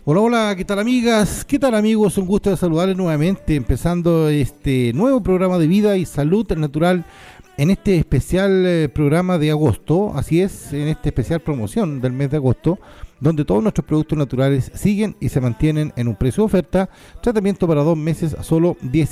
Hola, hola, ¿qué tal amigas? ¿Qué tal amigos? Un gusto de saludarles nuevamente, empezando este nuevo programa de vida y salud natural en este especial programa de agosto, así es, en esta especial promoción del mes de agosto, donde todos nuestros productos naturales siguen y se mantienen en un precio de oferta, tratamiento para 2 meses a solo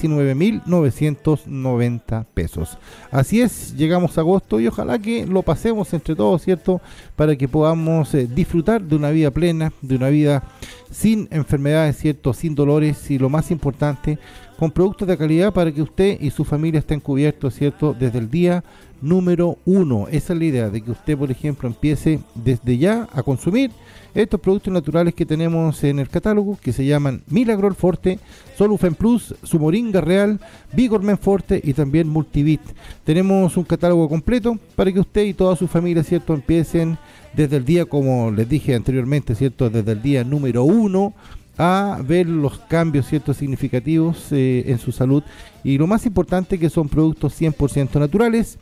19.990 pesos. Así es, llegamos a agosto y ojalá que lo pasemos entre todos, ¿cierto? Para que podamos disfrutar de una vida plena, de una vida sin enfermedades, ¿cierto? Sin dolores y lo más importante, con productos de calidad para que usted y su familia estén cubiertos, ¿cierto? Desde el día número 1. Esa es la idea, de que usted, por ejemplo, empiece desde ya a consumir estos productos naturales que tenemos en el catálogo, que se llaman Milagrol Forte, Solufen Plus, su Moringa Real, Vigormen Forte y también Multivit. Tenemos un catálogo completo para que usted y toda su familia, ¿cierto?, empiecen desde el día, como les dije anteriormente, ¿cierto?, desde el día número 1 a ver los cambios, ¿cierto?, significativos en su salud. Y lo más importante, que son productos 100% naturales,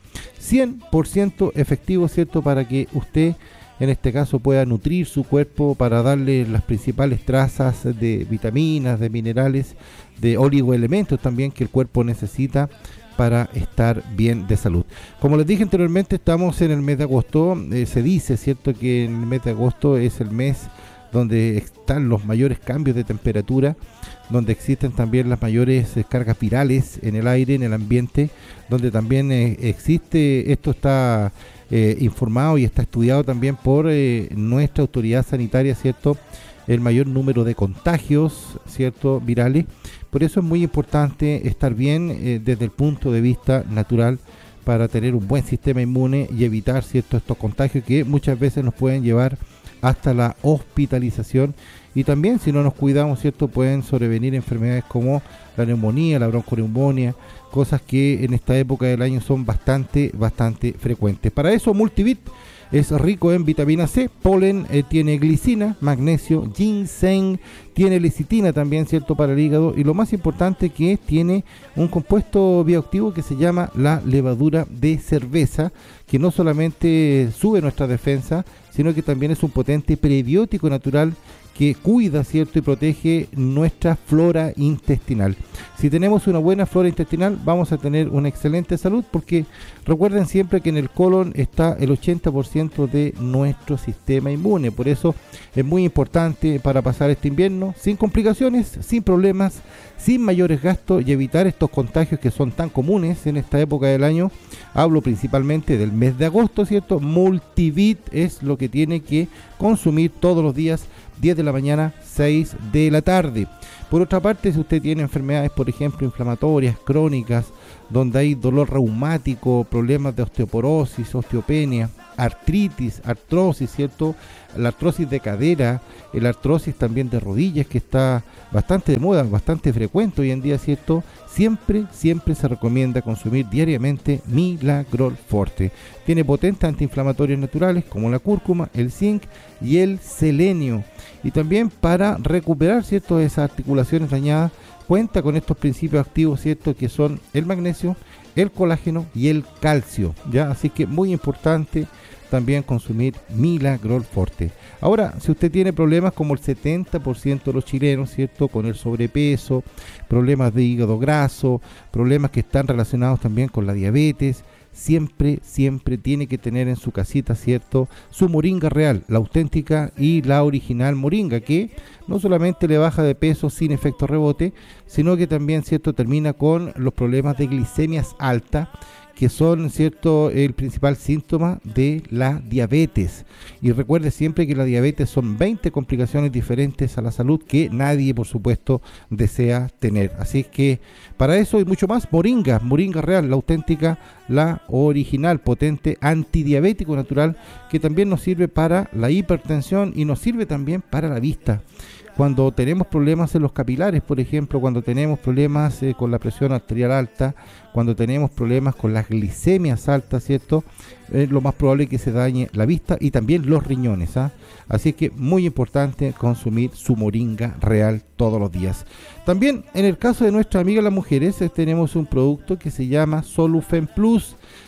100% efectivos, ¿cierto?, para que usted en este caso pueda nutrir su cuerpo, para darle las principales trazas de vitaminas, de minerales, de oligoelementos también que el cuerpo necesita para estar bien de salud. Como les dije anteriormente, estamos en el mes de agosto. Se dice, ¿cierto?, que en el mes de agosto es el mes donde están los mayores cambios de temperatura, donde existen también las mayores cargas virales en el aire, en el ambiente, donde también existe, esto está informado y está estudiado también por nuestra autoridad sanitaria, ¿cierto?, el mayor número de contagios, ¿cierto?, virales. Por eso es muy importante estar bien desde el punto de vista natural, para tener un buen sistema inmune y evitar, ¿cierto?, estos contagios que muchas veces nos pueden llevar hasta la hospitalización. Y también, si no nos cuidamos, ¿cierto?, pueden sobrevenir enfermedades como la neumonía, la bronconeumonía, cosas que en esta época del año son bastante frecuentes. Para eso, Multivit es rico en vitamina C, polen, tiene glicina, magnesio, ginseng, tiene lecitina también, ¿cierto?, para el hígado, y lo más importante, que tiene un compuesto bioactivo que se llama la levadura de cerveza, que no solamente sube nuestra defensa, sino que también es un potente prebiótico natural que cuida, ¿cierto?, y protege nuestra flora intestinal. Si tenemos una buena flora intestinal, vamos a tener una excelente salud, porque recuerden siempre que en el colon está el 80% de nuestro sistema inmune. Por eso es muy importante, para pasar este invierno sin complicaciones, sin problemas, sin mayores gastos, y evitar estos contagios que son tan comunes en esta época del año. Hablo principalmente del mes de agosto, ¿cierto? Multivit es lo que tiene que consumir todos los días, 10 de la mañana, 6 de la tarde. Por otra parte, si usted tiene enfermedades, por ejemplo, inflamatorias, crónicas, donde hay dolor reumático, problemas de osteoporosis, osteopenia, artritis, artrosis, ¿cierto?, la artrosis de cadera, la artrosis también de rodillas, que está bastante de moda, bastante frecuente hoy en día, ¿cierto?, siempre se recomienda consumir diariamente Milagrol Forte. Tiene potentes antiinflamatorios naturales como la cúrcuma, el zinc y el selenio. Y también para recuperar, ¿cierto?, esas articulaciones dañadas, cuenta con estos principios activos, ¿cierto?, que son el magnesio, el colágeno y el calcio, ¿ya? Así que muy importante también consumir Milagrol Forte. Ahora, si usted tiene problemas como el 70% de los chilenos, ¿cierto?, con el sobrepeso, problemas de hígado graso, problemas que están relacionados también con la diabetes, siempre tiene que tener en su casita, ¿cierto?, su Moringa Real, la auténtica y la original Moringa, que no solamente le baja de peso sin efecto rebote, sino que también, ¿cierto?, termina con los problemas de glicemias altas, que son, ¿cierto?, el principal síntoma de la diabetes. Y recuerde siempre que la diabetes son 20 complicaciones diferentes a la salud que nadie, por supuesto, desea tener. Así es que para eso y mucho más, Moringa Real, la auténtica, la original, potente, antidiabético natural, que también nos sirve para la hipertensión y nos sirve también para la vista. Cuando tenemos problemas en los capilares, por ejemplo, cuando tenemos problemas con la presión arterial alta, cuando tenemos problemas con las glicemias altas, ¿cierto?, lo más probable es que se dañe la vista y también los riñones, ¿ah? Así que muy importante consumir su Moringa Real todos los días. También en el caso de nuestras amigas las mujeres, tenemos un producto que se llama Solufen Plus.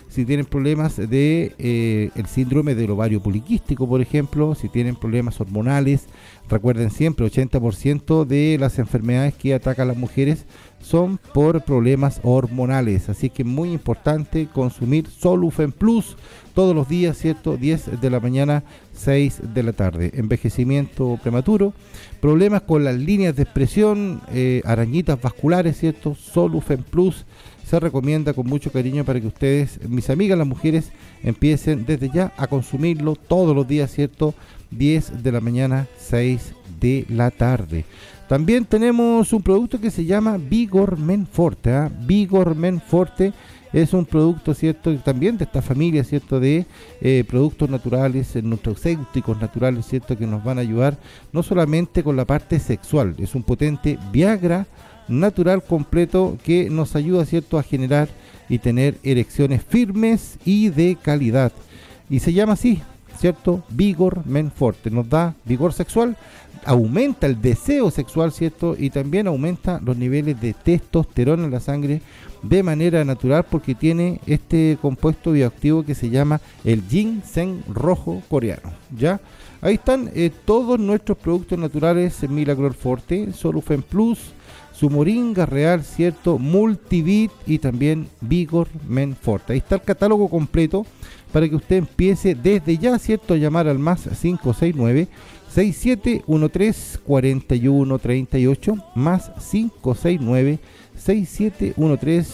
si tienen problemas de el síndrome del ovario poliquístico, por ejemplo, si tienen problemas hormonales. Recuerden siempre, 80% de las enfermedades que atacan a las mujeres son por problemas hormonales, así que es muy importante consumir Solufen Plus todos los días, ¿cierto? 10 de la mañana, 6 de la tarde. Envejecimiento prematuro, problemas con las líneas de expresión, arañitas vasculares, ¿cierto? Solufen Plus se recomienda con mucho cariño para que ustedes, mis amigas las mujeres, empiecen desde ya a consumirlo todos los días, ¿cierto? 10 de la mañana, 6 de la tarde. También tenemos un producto que se llama Vigor Men Forte. Vigor Men Forte es un producto, ¿cierto? También de esta familia, ¿cierto? De productos naturales, nutracéuticos naturales, ¿cierto? Que nos van a ayudar no solamente con la parte sexual. Es un potente Viagra natural completo que nos ayuda, ¿cierto? A generar y tener erecciones firmes y de calidad. Y se llama así, ¿cierto? Vigor Men Forte. Nos da vigor sexual, aumenta el deseo sexual, ¿cierto? Y también aumenta los niveles de testosterona en la sangre de manera natural, porque tiene este compuesto bioactivo que se llama el ginseng rojo coreano. ¿Ya? Ahí están todos nuestros productos naturales Milagro Forte, Solufen Plus, su moringa real, ¿cierto? Multivit y también Vigor Men Forte. Ahí está el catálogo completo para que usted empiece desde ya, ¿cierto? A llamar al más 569 6713 4138, más 569 6713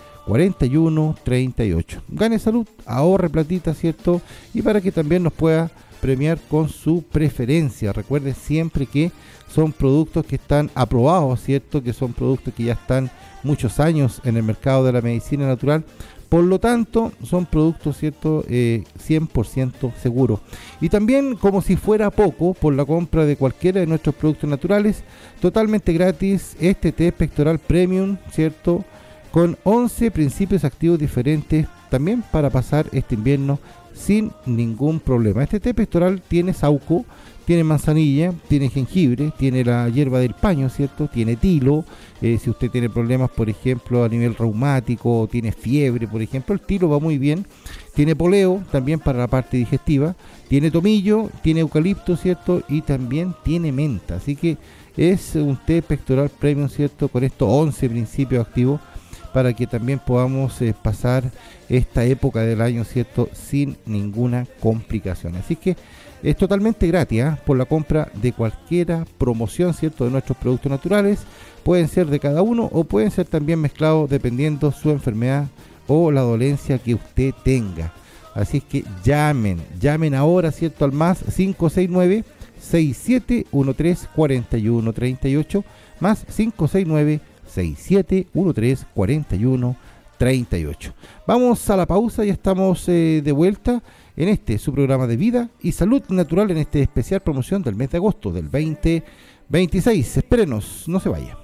4138. Gane salud, ahorre platita, ¿cierto? Y para que también nos pueda premiar con su preferencia. Recuerde siempre que son productos que están aprobados, ¿cierto? Que son productos que ya están muchos años en el mercado de la medicina natural. Por lo tanto, son productos, ¿cierto? 100% seguros. Y también, como si fuera poco, por la compra de cualquiera de nuestros productos naturales, totalmente gratis, este té pectoral premium, ¿cierto? Con 11 principios activos diferentes, también para pasar este invierno sin ningún problema. Este té pectoral tiene sauco, tiene manzanilla, tiene jengibre, tiene la hierba del paño, ¿cierto? Tiene tilo. Si usted tiene problemas, por ejemplo, a nivel reumático, o tiene fiebre, por ejemplo, el tilo va muy bien. Tiene poleo, también para la parte digestiva. Tiene tomillo, tiene eucalipto, ¿cierto? Y también tiene menta. Así que es un té pectoral premium, ¿cierto? Con estos 11 principios activos, para que también podamos pasar esta época del año, ¿cierto? Sin ninguna complicación. Así que es totalmente gratis, por la compra de cualquiera promoción, ¿cierto? De nuestros productos naturales. Pueden ser de cada uno o pueden ser también mezclados dependiendo su enfermedad o la dolencia que usted tenga. Así es que llamen ahora, ¿cierto? Al más 569 6713 4138, más 569 6713 4138. Vamos a la pausa, ya estamos de vuelta en su programa de vida y salud natural, en especial promoción del mes de agosto del 2026. Espérenos, no se vaya.